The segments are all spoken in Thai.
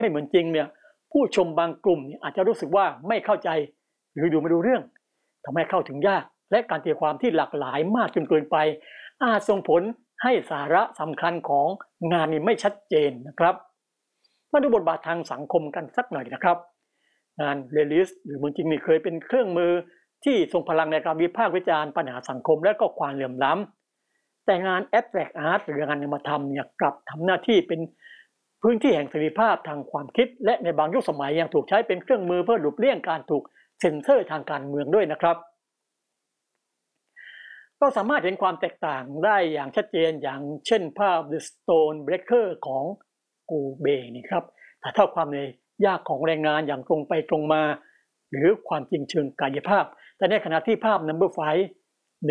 ไม่เหมือนจริงเนี่ยผู้ชมบางกลุ่มอาจจะรู้สึกว่าไม่เข้าใจหรือดูไม่รู้เรื่องทำให้เข้าถึงยากและการตีความที่หลากหลายมากจนเกินไปอาจส่งผลให้สาระสำคัญของงานนี้ไม่ชัดเจนนะครับมาดูบทบาททางสังคมกันสักหน่อยนะครับงานเรียลลิสต์หรือเหมือนจริงนี่เคยเป็นเครื่องมือที่ทรงพลังในการวิพากษ์วิจารณ์ปัญหาสังคมและก็ความเหลื่อมล้ำแต่งานแอบสแตรกอาร์ตหรืองานนามธรรมกลับทำหน้าที่เป็นพื้นที่แห่งเสรีภาพทางความคิดและในบางยุคสมัยยังถูกใช้เป็นเครื่องมือเพื่อหลบเลี่ยงการถูกเซ็นเซอร์ทางการเมืองด้วยนะครับเราสามารถเห็นความแตกต่างได้อย่างชัดเจนอย่างเช่นภาพ The Stone Breaker ของกูเบนี่ครับถ่ายทอดความในยากของแรงงานอย่างตรงไปตรงมาหรือความจริงเชิงกายภาพแต่ในขณะที่ภาพ Number 5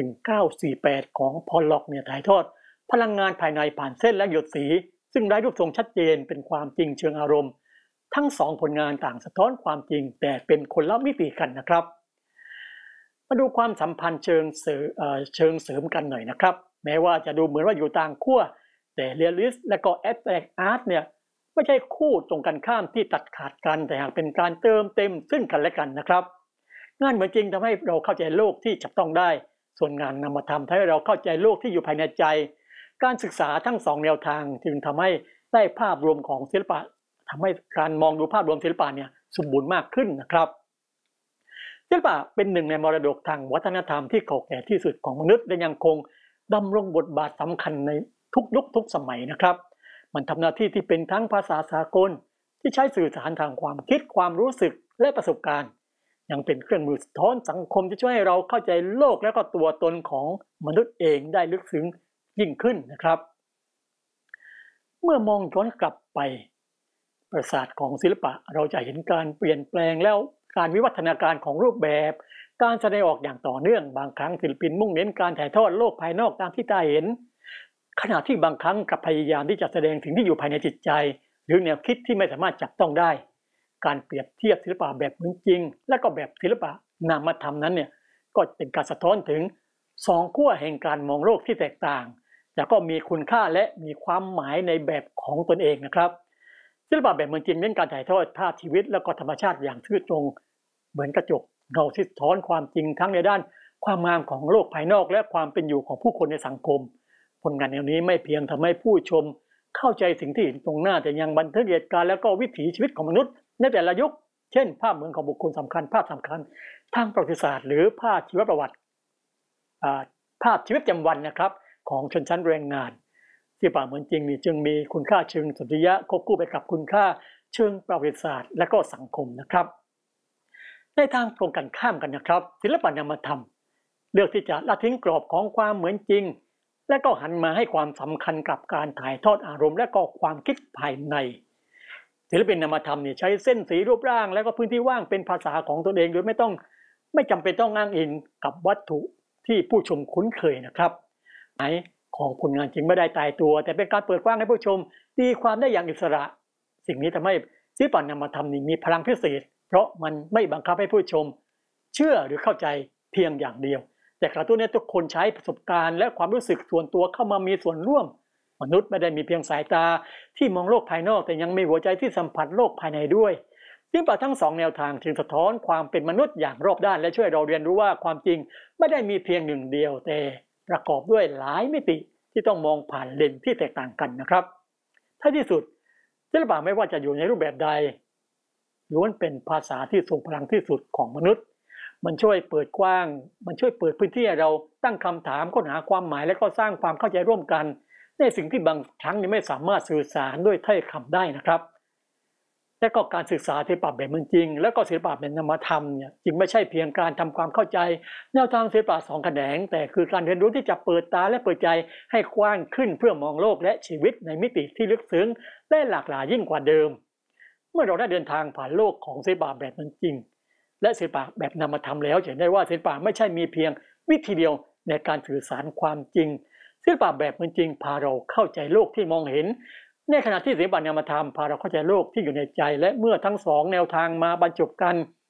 1948 ของพอลล็อกถ่ายทอดพลังงานภายในผ่านเส้นและหยดสีซึ่งได้รูปทรงชัดเจนเป็นความจริงเชิงอารมณ์ทั้งสองผลงานต่างสะท้อนความจริงแต่เป็นคนละมิติกันนะครับมาดูความสัมพันธ์เชิงเสริมกันหน่อยนะครับแม้ว่าจะดูเหมือนว่าอยู่ต่างขั้วแต่เรียลลิสต์และก็แอบสแตรกอาร์ตไม่ใช่คู่ตรงกันข้ามที่ตัดขาดกันแต่หากเป็นการเติมเต็มซึ่งกันและกันนะครับงานเหมือนจริงทำให้เราเข้าใจโลกที่จับต้องได้ส่วนงานนามธรรมทำให้เราเข้าใจโลกที่อยู่ภายในใจการศึกษาทั้งสองแนวทางจึงทำให้ได้ภาพรวมของศิลปะทำให้การมองดูภาพรวมศิลปะสมบูรณ์มากขึ้นนะครับศิลปะเป็นหนึ่งในมรดกทางวัฒนธรรมที่เก่าแก่ที่สุดของมนุษย์และยังคงดำรงบทบาทสำคัญในทุกยุคทุกสมัยนะครับมันทำหน้าที่ที่เป็นทั้งภาษาสากลที่ใช้สื่อสารทางความคิดความรู้สึกและประสบการณ์ยังเป็นเครื่องมือสะท้อนสังคมที่ช่วยให้เราเข้าใจโลกและก็ตัวตนของมนุษย์เองได้ลึกซึ้งยิ่งขึ้นนะครับเมื่อมองย้อนกลับไปประวัติศาสตร์ของศิลปะเราจะเห็นการเปลี่ยนแปลงแล้วการวิวัฒนาการของรูปแบบการแสดงออกอย่างต่อเนื่องบางครั้งศิลปินมุ่งเน้นการถ่ายทอดโลกภายนอกตามที่ตาเห็นขณะที่บางครั้งกับพยายามที่จะแสดงสิ่งที่อยู่ภายในจิตใจหรือแนวคิดที่ไม่สามารถจับต้องได้การเปรียบเทียบศิลปะแบบจริงและก็แบบศิลปะนามธรรมนั้นก็เป็นการสะท้อนถึงสองขั้วแห่งการมองโลกที่แตกต่างแต่ก็มีคุณค่าและมีความหมายในแบบของตนเองนะครับศิลปะแบบจริงเน้นการถ่ายทอดภาพชีวิตและก็ธรรมชาติอย่างซื่อตรงเหมือนกระจกเงาที่สะท้อนความจริงทั้งในด้านความงามของโลกภายนอกและความเป็นอยู่ของผู้คนในสังคมผลงานแนวนี้ไม่เพียงทำให้ผู้ชมเข้าใจสิ่งที่เห็นตรงหน้าแต่ยังบันทึกเหตุการณ์และก็วิถีชีวิตของมนุษย์ในแต่ละยุคเช่นภาพเหมือนของบุคคลสำคัญภาพสำคัญทางประวัติศาสตร์หรือภาพชีวประวัติภาพชีวิตประจำวันนะครับของชนชั้นแรงงานศิลปะเหมือนจริงจึงมีคุณค่าเชิงสุนทรียะควบคู่ไปกับคุณค่าเชิงประวัติศาสตร์และก็สังคมนะครับในทางตรงกันข้ามกันนะครับศิลปะนามธรรมเลือกที่จะละทิ้งกรอบของความเหมือนจริงและก็หันมาให้ความสำคัญกับการถ่ายทอดอารมณ์และก็ความคิดภายในศิลปินนามธรรมใช้เส้นสีรูปร่างและก็พื้นที่ว่างเป็นภาษาของตนเองโดยไม่จำเป็นต้องอ้างอิงกับวัตถุที่ผู้ชมคุ้นเคยนะครับหมายของผลงานจริงไม่ได้ตายตัวแต่เป็นการเปิดกว้างให้ผู้ชมตีความได้อย่างอิสระสิ่งนี้ทำให้ศิลปะนามธรรมมีพลังพิเศษเพราะมันไม่บังคับให้ผู้ชมเชื่อหรือเข้าใจเพียงอย่างเดียวแต่กระตุ้นให้ทุกคนใช้ประสบการณ์และความรู้สึกส่วนตัวเข้ามามีส่วนร่วมมนุษย์ไม่ได้มีเพียงสายตาที่มองโลกภายนอกแต่ยังมีหัวใจที่สัมผัสโลกภายในด้วยศิลปะทั้งสองแนวทางจึงสะท้อนความเป็นมนุษย์อย่างรอบด้านและช่วยเราเรียนรู้ว่าความจริงไม่ได้มีเพียงหนึ่งเดียวแต่ประกอบด้วยหลายมิติที่ต้องมองผ่านเลนส์ที่แตกต่างกันนะครับท้ายที่สุดศิลปะไม่ว่าจะอยู่ในรูปแบบใดล้วนเป็นภาษาที่ทรงพลังที่สุดของมนุษย์มันช่วยเปิดกว้างมันช่วยเปิดพื้นที่ให้เราตั้งคำถามค้นหาความหมายและก็สร้างความเข้าใจร่วมกันในสิ่งที่บางครั้งไม่สามารถสื่อสารด้วยถ้อยคำได้นะครับและก็การศึกษาศิลปะแบบจริงและก็ศิลปะแบบนามธรรมจึงไม่ใช่เพียงการทำความเข้าใจแนวทางศิลปะสองแขนงแต่คือการเรียนรู้ที่จะเปิดตาและเปิดใจให้กว้างขึ้นเพื่อมองโลกและชีวิตในมิติที่ลึกซึ้งและหลากหลายยิ่งกว่าเดิมเมื่อเราได้เดินทางผ่านโลกของศิลปะแบบจริงและศิลปะแบบนามธรรมแล้วจะเห็นได้ว่าศิลปะไม่ใช่มีเพียงวิธีเดียวในการสื่อสารความจริงศิลปะแบบจริงพาเราเข้าใจโลกที่มองเห็นในขณะที่ศิลปะนามธรรมพาเราเข้าใจโลกที่อยู่ในใจและเมื่อทั้งสองแนวทางมาบรรจบกัน